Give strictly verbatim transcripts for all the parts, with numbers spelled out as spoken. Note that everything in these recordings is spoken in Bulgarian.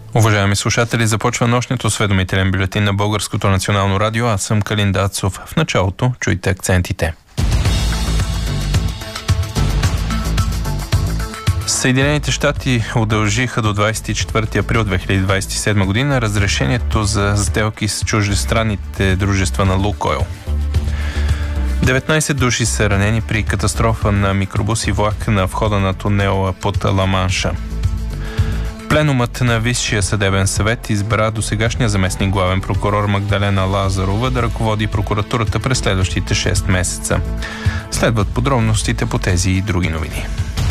Уважаеми слушатели, започва нощният осведомителен бюлетин на Българското национално радио. Аз съм Калин Дацов. В началото чуйте акцентите. Съединените щати удължиха до двадесет и четвърти април две хиляди двадесет и седма година разрешението за сделки с чуждестранните дружества на Лукойл. деветнадесет души са ранени при катастрофа на микробус и влак на входа на тунела под Ла-Манша. Пленумът на Висшия съдебен съвет избра досегашния заместник главен прокурор Магдалена Лазарова да ръководи прокуратурата през следващите шест месеца. Следват подробностите по тези и други новини.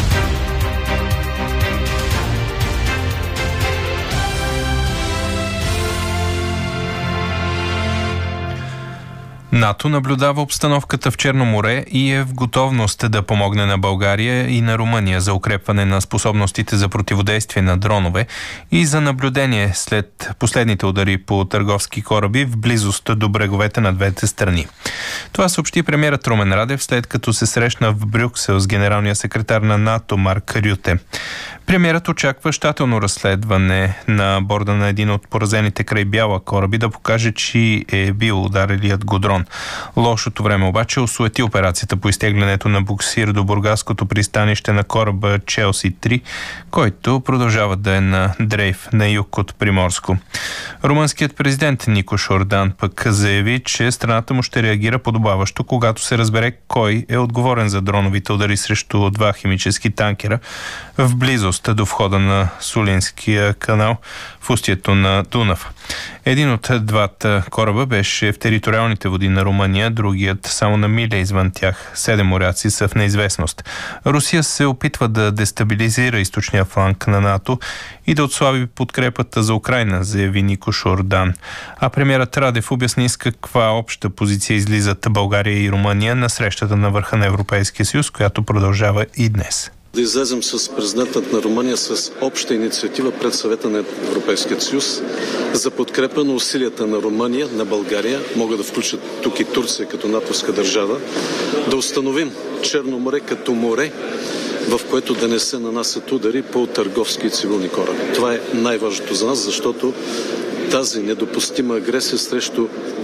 НАТО наблюдава обстановката в Черно море и е в готовност да помогне на България и на Румъния за укрепване на способностите за противодействие на дронове и за наблюдение след последните удари по търговски кораби в близост до бреговете на двете страни. Това съобщи премиерът Румен Радев, след като се срещна в Брюксел с генералния секретар на НАТО Марк Рюте. Премиерът очаква щателно разследване на борда на един от поразените край Бяла кораби да покаже, че е бил ударилият го дрон. Лошото време обаче осуети операцията по изтеглянето на буксир до бургаското пристанище на кораба Челси три, който продължава да е на дрейф на юг от Приморско. Румънският президент Никош Ордан пък заяви, че страната му ще реагира подобаващо, когато се разбере кой е отговорен за дроновите удари срещу два химически танкера в близост до входа на Сулинския канал в устието на Дунав. Един от двата кораба беше в териториалните води на Румъния, другият само на миля извън тях. Седем моряци са в неизвестност. Русия се опитва да дестабилизира източния фланг на НАТО и да отслаби подкрепата за Украйна, заяви Никош Ордан. А премиерът Радев обясни с каква обща позиция излизат България и Румъния на срещата на върха на Европейския съюз, която продължава и днес. Да излезем с президентът на Румъния с обща инициатива пред Съвета на Европейския съюз за подкрепа на усилията на Румъния, на България, могат да включат тук и Турция като натовска държава, да установим Черно море като море, в което да не се нанасят удари по търговски и цивилни кораби. Това е най-важното за нас, защото тази недопустима агресия срещу